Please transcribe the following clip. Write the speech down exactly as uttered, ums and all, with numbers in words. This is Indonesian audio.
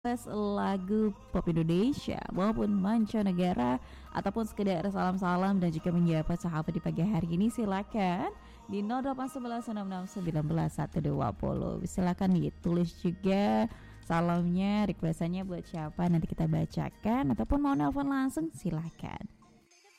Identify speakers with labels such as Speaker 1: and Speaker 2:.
Speaker 1: request lagu pop Indonesia maupun mancanegara ataupun sekedar salam-salam dan juga menyapa sahabat di pagi hari ini, silakan di nol delapan satu satu enam enam satu satu dua nol. Silakan ditulis juga salamnya, requestannya buat siapa, nanti kita bacakan, ataupun mau nelpon langsung silakan.